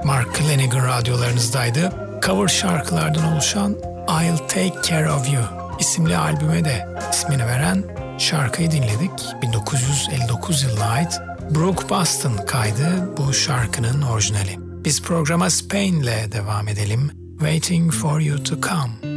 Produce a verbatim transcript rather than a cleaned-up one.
Mark Lanegan radyolarınızdaydı. Cover şarkılardan oluşan I'll Take Care of You isimli albüme de ismini veren şarkıyı dinledik. bin dokuz yüz elli dokuz yılına ait Brooke Boston kaydı bu şarkının orijinali. Biz programa Spain'le devam edelim. Waiting for You to Come.